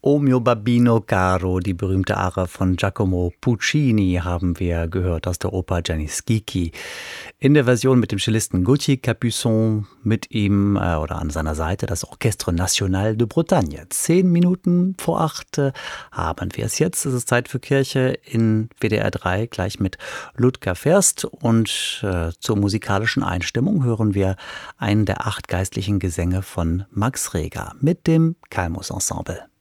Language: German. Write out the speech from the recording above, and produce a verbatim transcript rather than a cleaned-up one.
O mio babbino caro, die berühmte Arie von Giacomo Puccini haben wir gehört aus der Oper Gianni Schicchi. In der Version mit dem Cellisten Gauthier Capuçon, mit ihm äh, oder an seiner Seite das Orchestre National de Bretagne. Zehn Minuten vor acht äh, haben wir es jetzt. Es ist Zeit für Kirche in W D R drei, gleich mit Ludger Ferst. Und äh, zur musikalischen Einstimmung hören wir einen der acht geistlichen Gesänge von Max Reger mit dem Kalmus Ensemble.